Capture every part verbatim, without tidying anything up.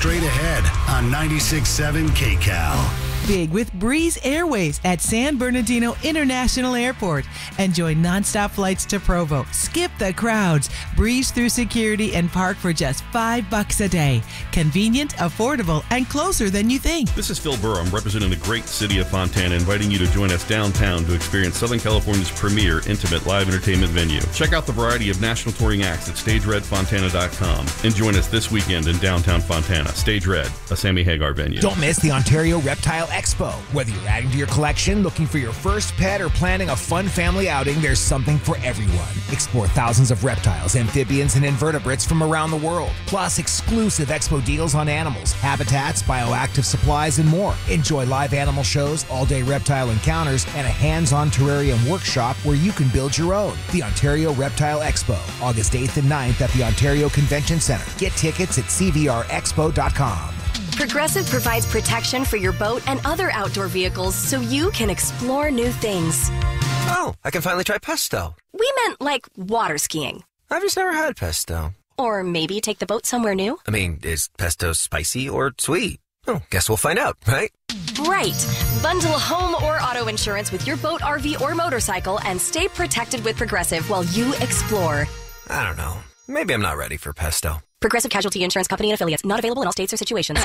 straight ahead on ninety-six point seven K C A L. Big with Breeze Airways at San Bernardino International Airport. Enjoy nonstop flights to Provo. Skip the crowds. Breeze through security and park for just five bucks a day. Convenient, affordable, and closer than you think. This is Phil Burr. I'm representing the great city of Fontana, inviting you to join us downtown to experience Southern California's premier intimate live entertainment venue. Check out the variety of national touring acts at stage red fontana dot com and join us this weekend in downtown Fontana. Stage Red, a Sammy Hagar venue. Don't miss the Ontario Reptile Expo. Whether you're adding to your collection, looking for your first pet, or planning a fun family outing, there's something for everyone. Explore thousands of reptiles, amphibians, and invertebrates from around the world. Plus, exclusive expo deals on animals, habitats, bioactive supplies, and more. Enjoy live animal shows, all-day reptile encounters, and a hands-on terrarium workshop where you can build your own. The Ontario Reptile Expo, August eighth and ninth at the Ontario Convention Center. Get tickets at c v r expo dot com. Progressive provides protection for your boat and other outdoor vehicles so you can explore new things. Oh, I can finally try pesto. We meant like water skiing. I've just never had pesto. Or maybe take the boat somewhere new. I mean, is pesto spicy or sweet? Oh, guess we'll find out, right? Right. Bundle home or auto insurance with your boat, R V, or motorcycle and stay protected with Progressive while you explore. I don't know. Maybe I'm not ready for pesto. Progressive Casualty Insurance Company and Affiliates. Not available in all states or situations.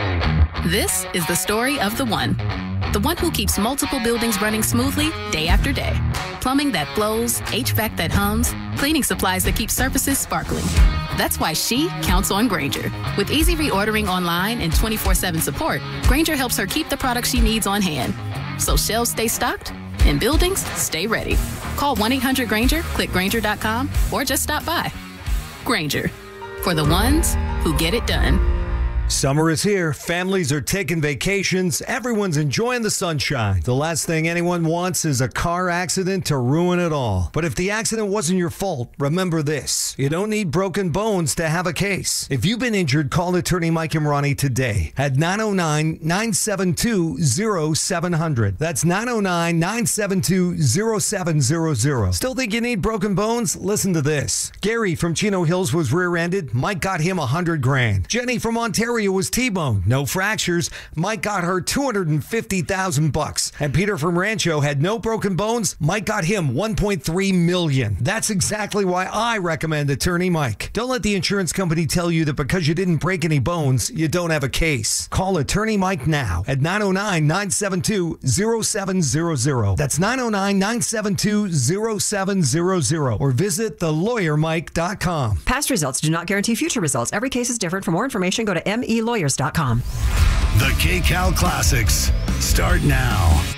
This is the story of the one. The one who keeps multiple buildings running smoothly day after day. Plumbing that flows, H V A C that hums, cleaning supplies that keep surfaces sparkling. That's why she counts on Grainger. With easy reordering online and twenty-four seven support, Grainger helps her keep the products she needs on hand. So shelves stay stocked and buildings stay ready. Call one eight hundred Grainger, click Grainger dot com, or just stop by. Grainger. For the ones who get it done. Summer is here. Families are taking vacations. Everyone's enjoying the sunshine. The last thing anyone wants is a car accident to ruin it all. But if the accident wasn't your fault, remember this. You don't need broken bones to have a case. If you've been injured, call attorney Mike Imrani today at nine oh nine, nine seven two, oh seven hundred. That's nine oh nine, nine seven two, oh seven hundred. Still think you need broken bones? Listen to this. Gary from Chino Hills was rear-ended. Mike got him a hundred grand. Jenny from Ontario was T-boned. No fractures. Mike got her two hundred fifty thousand bucks. And Peter from Rancho had no broken bones. Mike got him one point three million. That's exactly why I recommend Attorney Mike. Don't let the insurance company tell you that because you didn't break any bones, you don't have a case. Call Attorney Mike now at nine oh nine, nine seven two, oh seven hundred. That's nine oh nine, nine seven two, oh seven hundred. Or visit the lawyer mike dot com. Past results do not guarantee future results. Every case is different. For more information, go to m e lawyers dot com. The K C A L Classics start now.